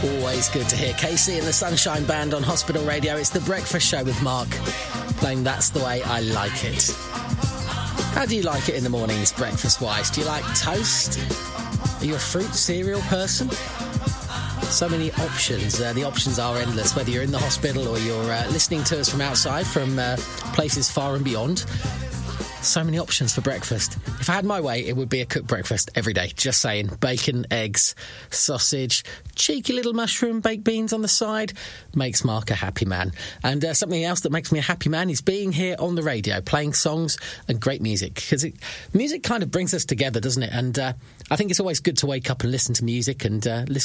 Always good to hear Casey and the Sunshine Band on Hospital Radio. It's The Breakfast Show with Mark, playing That's the Way I Like It. How do you like it in the mornings, breakfast-wise? Do you like toast? Are you a fruit cereal person? So many options. The options are endless, whether you're in the hospital or you're listening to us from outside, from places far and beyond. So many options for breakfast. If I had my way, it would be a cooked breakfast every day. Just saying. Bacon, eggs, sausage, cheeky little mushroom, baked beans on the side. Makes Mark a happy man. And something else that makes me a happy man is being here on the radio, playing songs and great music. Because music kind of brings us together, doesn't it? And I think it's always good to wake up and listen to music and listen